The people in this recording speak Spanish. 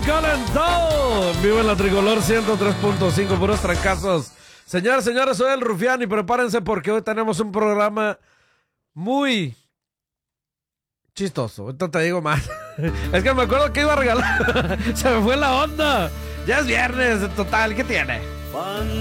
calentó. Vivo en la Tricolor 103.5, puros trancazos. Señores, soy el Rufián y prepárense porque hoy tenemos un programa muy chistoso. Ahorita te digo más. Es que me acuerdo que iba a regalar. Se me fue la onda. Ya es viernes, total, ¿qué tiene?